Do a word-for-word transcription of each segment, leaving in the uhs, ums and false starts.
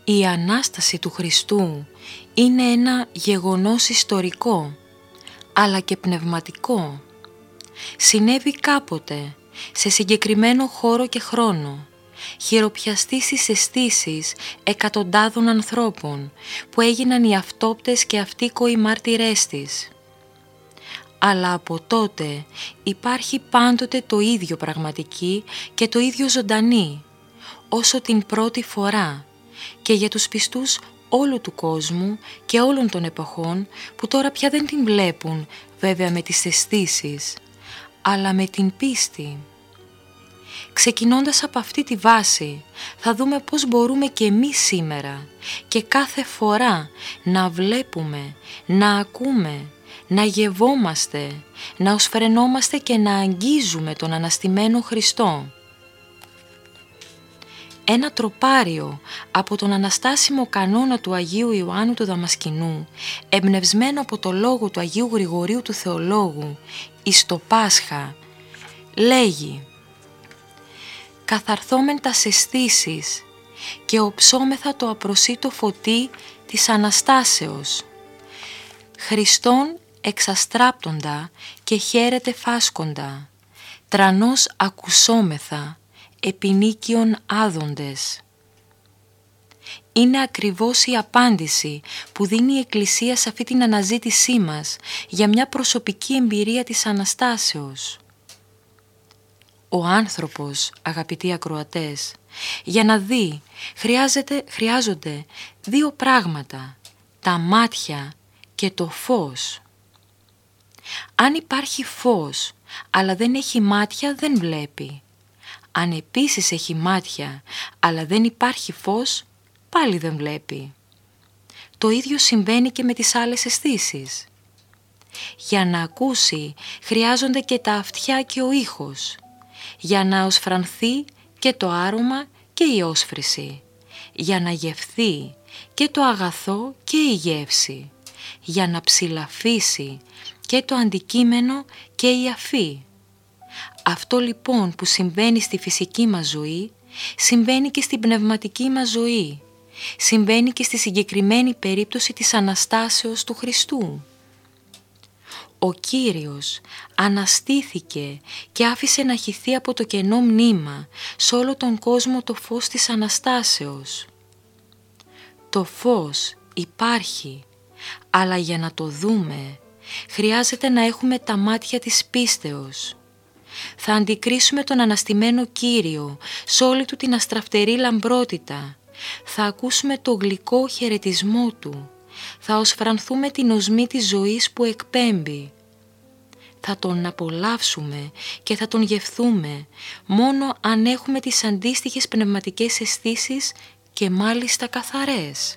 Η Ανάσταση του Χριστού είναι ένα γεγονός ιστορικό, αλλά και πνευματικό. Συνέβη κάποτε, σε συγκεκριμένο χώρο και χρόνο, χειροπιαστεί στις αισθήσεις εκατοντάδων ανθρώπων που έγιναν οι αυτόπτες και αυτοίκοοι μάρτυρές της. Αλλά από τότε υπάρχει πάντοτε το ίδιο πραγματική και το ίδιο ζωντανή, όσο την πρώτη φορά, και για τους πιστούς όλου του κόσμου και όλων των εποχών που τώρα πια δεν την βλέπουν βέβαια με τις αισθήσεις, αλλά με την πίστη. Ξεκινώντας από αυτή τη βάση, θα δούμε πώς μπορούμε και εμείς σήμερα και κάθε φορά να βλέπουμε, να ακούμε, να γευόμαστε, να οσφρενόμαστε και να αγγίζουμε τον αναστημένο Χριστό. Ένα τροπάριο από τον αναστάσιμο κανόνα του Αγίου Ιωάννου του Δαμασκηνού, εμπνευσμένο από το λόγο του Αγίου Γρηγορίου του Θεολόγου εις το Πάσχα, λέγει: «Καθαρθόμεν τας αισθήσεις και οψόμεθα το απροσίτο φωτί της Αναστάσεως. Χριστόν εξαστράπτοντα και χαίρεται φάσκοντα, τρανός ακουσόμεθα, επινίκιον άδοντες». Είναι ακριβώς η απάντηση που δίνει η Εκκλησία σε αυτή την αναζήτησή μας για μια προσωπική εμπειρία της Αναστάσεως. Ο άνθρωπος, αγαπητοί ακροατές, για να δει χρειάζεται, χρειάζονται δύο πράγματα, τα μάτια και το φως. Αν υπάρχει φως αλλά δεν έχει μάτια, δεν βλέπει. Αν επίσης έχει μάτια αλλά δεν υπάρχει φως, πάλι δεν βλέπει. Το ίδιο συμβαίνει και με τις άλλες αισθήσεις. Για να ακούσει χρειάζονται και τα αυτιά και ο ήχος. Για να οσφρανθεί και το άρωμα και η όσφρηση. Για να γευθεί και το αγαθό και η γεύση. Για να ψηλαφίσει και το αντικείμενο και η αφή. Αυτό λοιπόν που συμβαίνει στη φυσική μας ζωή, συμβαίνει και στην πνευματική μας ζωή. Συμβαίνει και στη συγκεκριμένη περίπτωση της Αναστάσεως του Χριστού. Ο Κύριος αναστήθηκε και άφησε να χυθεί από το κενό μνήμα σε όλο τον κόσμο το φως της Αναστάσεως. Το φως υπάρχει, αλλά για να το δούμε χρειάζεται να έχουμε τα μάτια της πίστεως. Θα αντικρίσουμε τον αναστημένο Κύριο σε όλη του την αστραφτερή λαμπρότητα. Θα ακούσουμε το γλυκό χαιρετισμό του. Θα οσφρανθούμε την οσμή της ζωής που εκπέμπει. Θα τον απολαύσουμε και θα τον γευθούμε μόνο αν έχουμε τις αντίστοιχες πνευματικές αισθήσεις και μάλιστα καθαρές.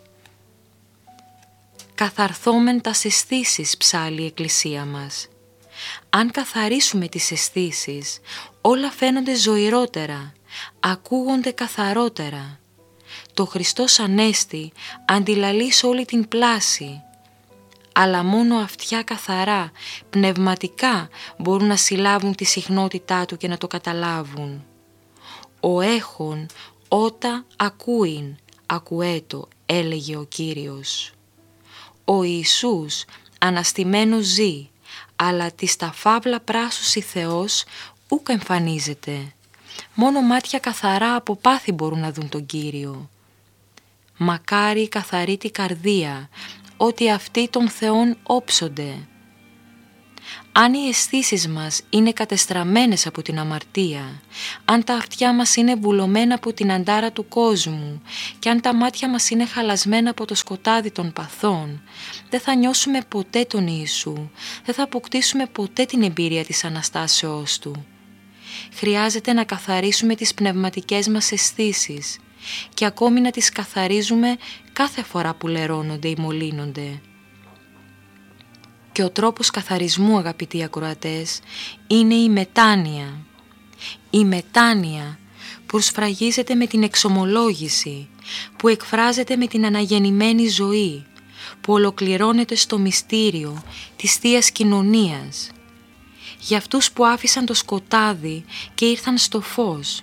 «Καθαρθόμεν τας αισθήσεις», ψάλλει η Εκκλησία μας. Αν καθαρίσουμε τις αισθήσεις, όλα φαίνονται ζωηρότερα, ακούγονται καθαρότερα. Το Χριστός Ανέστη αντιλαλεί σε όλη την πλάση, αλλά μόνο αυτιά καθαρά, πνευματικά μπορούν να συλλάβουν τη συχνότητά του και να το καταλάβουν. «Ο έχων ότα ακούειν, ακουέτο», έλεγε ο Κύριος. Ο Ιησούς αναστημένος ζει, αλλά της τα φαύλα πράσους η Θεός ούκ εμφανίζεται. Μόνο μάτια καθαρά από πάθη μπορούν να δουν τον Κύριο. Μακάρι καθαρή τη καρδία, ότι αυτοί των Θεών όψονται. Αν οι αισθήσεις μας είναι κατεστραμμένες από την αμαρτία, αν τα αυτιά μας είναι βουλωμένα από την αντάρα του κόσμου και αν τα μάτια μας είναι χαλασμένα από το σκοτάδι των παθών, δεν θα νιώσουμε ποτέ τον Ιησού, δεν θα αποκτήσουμε ποτέ την εμπειρία της Αναστάσεώς Του. Χρειάζεται να καθαρίσουμε τις πνευματικές μας αισθήσεις και ακόμη να τις καθαρίζουμε κάθε φορά που λερώνονται ή μολύνονται. Και ο τρόπος καθαρισμού, αγαπητοί ακροατές, είναι η μετάνοια. Η μετάνοια που σφραγίζεται με την εξομολόγηση, που εκφράζεται με την αναγεννημένη ζωή, που ολοκληρώνεται στο μυστήριο της Θείας Κοινωνίας. Για αυτούς που άφησαν το σκοτάδι και ήρθαν στο φως,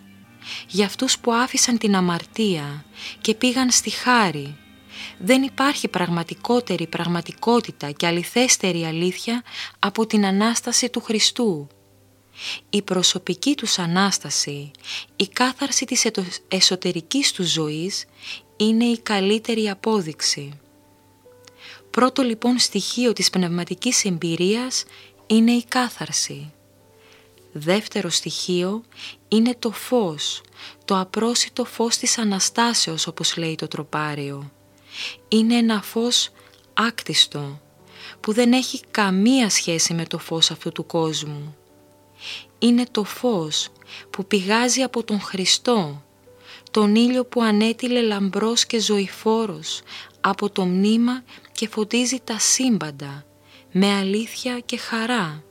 για αυτούς που άφησαν την αμαρτία και πήγαν στη χάρη. Δεν υπάρχει πραγματικότερη πραγματικότητα και αληθέστερη αλήθεια από την Ανάσταση του Χριστού. Η προσωπική τους Ανάσταση, η κάθαρση της εσωτερικής τους ζωής είναι η καλύτερη απόδειξη. Πρώτο λοιπόν στοιχείο της πνευματικής εμπειρίας είναι η κάθαρση. Δεύτερο στοιχείο είναι το φως, το απρόσιτο φως της Αναστάσεως, όπως λέει το τροπάριο. Είναι ένα φως άκτιστο, που δεν έχει καμία σχέση με το φως αυτού του κόσμου. Είναι το φως που πηγάζει από τον Χριστό, τον ήλιο που ανέτειλε λαμπρός και ζωηφόρος από το μνήμα και φωτίζει τα σύμπαντα με αλήθεια και χαρά.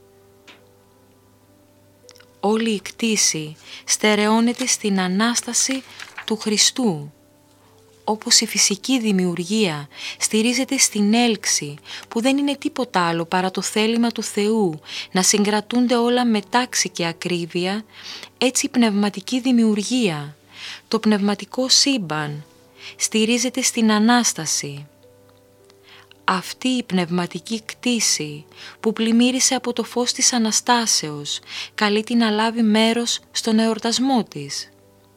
Όλη η κτήση στερεώνεται στην Ανάσταση του Χριστού, όπως η φυσική δημιουργία στηρίζεται στην έλξη που δεν είναι τίποτα άλλο παρά το θέλημα του Θεού να συγκρατούνται όλα με τάξη και ακρίβεια, έτσι η πνευματική δημιουργία, το πνευματικό σύμπαν, στηρίζεται στην Ανάσταση. Αυτή η πνευματική κτήση που πλημμύρισε από το φως της Αναστάσεως καλεί την να λάβει μέρος στον εορτασμό της.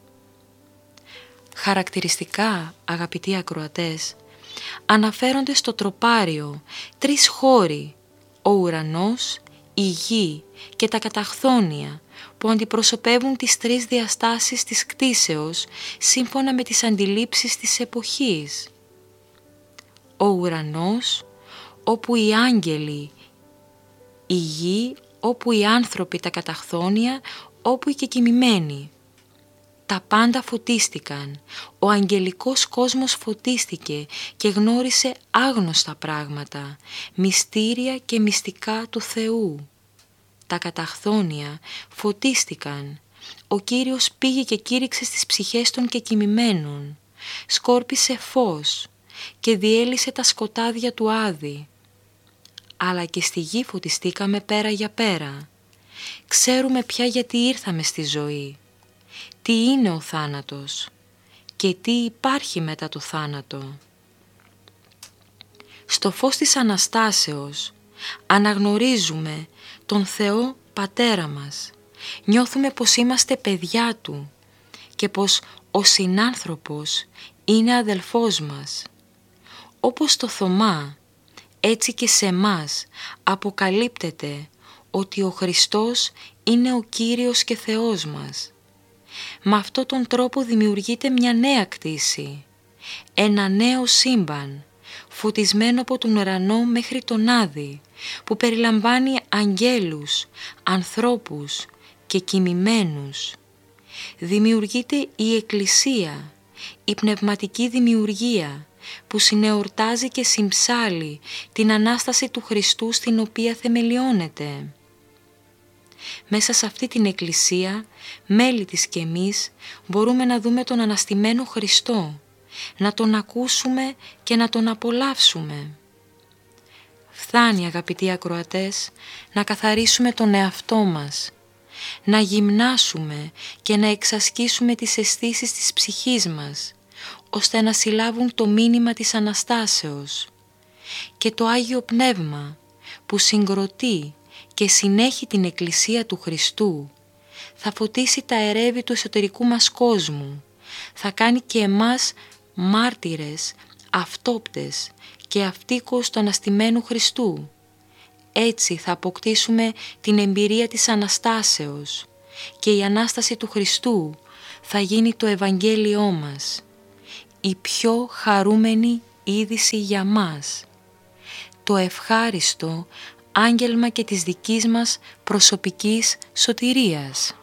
Χαρακτηριστικά, αγαπητοί ακροατές, αναφέρονται στο τροπάριο τρεις χώροι, ο ουρανός, η γη και τα καταχθόνια, που αντιπροσωπεύουν τις τρεις διαστάσεις της κτήσεως σύμφωνα με τις αντιλήψεις της εποχής. Ο ουρανός, όπου οι άγγελοι, η γη, όπου οι άνθρωποι, τα καταχθόνια, όπου οι κεκοιμημένοι. Τα πάντα φωτίστηκαν, ο αγγελικός κόσμος φωτίστηκε και γνώρισε άγνωστα πράγματα, μυστήρια και μυστικά του Θεού. Τα καταχθόνια φωτίστηκαν, ο Κύριος πήγε και κήρυξε στις ψυχές των κεκοιμημένων, σκόρπισε φως και διέλυσε τα σκοτάδια του Άδη. Αλλά και στη γη φωτιστήκαμε πέρα για πέρα. Ξέρουμε πια γιατί ήρθαμε στη ζωή. Τι είναι ο θάνατος και τι υπάρχει μετά το θάνατο. Στο φως της Αναστάσεως αναγνωρίζουμε τον Θεό Πατέρα μας. Νιώθουμε πως είμαστε παιδιά Του και πως ο συνάνθρωπος είναι αδελφός μας. Όπως το Θωμά, έτσι και σε μας αποκαλύπτεται ότι ο Χριστός είναι ο Κύριος και Θεός μας. Με αυτόν τον τρόπο δημιουργείται μια νέα κτήση, ένα νέο σύμπαν, φωτισμένο από τον ουρανό μέχρι τον Άδη, που περιλαμβάνει αγγέλους, ανθρώπους και κοιμημένους. Δημιουργείται η Εκκλησία, η πνευματική δημιουργία, που συνεορτάζει και συμψάλλει την Ανάσταση του Χριστού στην οποία θεμελιώνεται. Μέσα σε αυτή την Εκκλησία, μέλη της και εμείς, μπορούμε να δούμε τον αναστημένο Χριστό, να τον ακούσουμε και να τον απολαύσουμε. Φθάνει, αγαπητοί ακροατές, να καθαρίσουμε τον εαυτό μας, να γυμνάσουμε και να εξασκήσουμε τις αισθήσεις της ψυχής μας, ώστε να συλλάβουν το μήνυμα της Αναστάσεως. Και το Άγιο Πνεύμα, που συγκροτεί και συνέχει την Εκκλησία του Χριστού, θα φωτίσει τα ερεύη του εσωτερικού μας κόσμου, θα κάνει και εμάς μάρτυρες, αυτόπτες και αυτοίκους του αναστημένου Χριστού. Έτσι θα αποκτήσουμε την εμπειρία της Αναστάσεως και η Ανάσταση του Χριστού θα γίνει το Ευαγγέλιό μας, η πιο χαρούμενη είδηση για μας, το ευχάριστο άγγελμα και της δικής μας προσωπικής σωτηρίας.